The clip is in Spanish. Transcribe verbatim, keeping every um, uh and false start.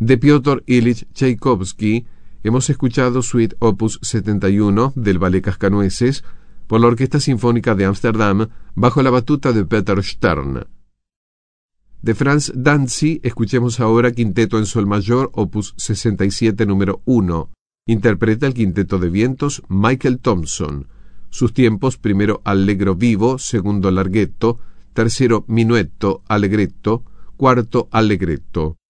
De Piotr Ilich Tchaikovsky hemos escuchado Suite Opus setenta y uno del Ballet Cascanueces por la Orquesta Sinfónica de Ámsterdam bajo la batuta de Peter Stern. De Franz Danzi escuchemos ahora Quinteto en Sol Mayor Opus sesenta y siete número uno. Interpreta el Quinteto de Vientos Michael Thompson. Sus tiempos: primero allegro vivo, segundo larghetto, tercero minuetto allegretto, cuarto allegretto.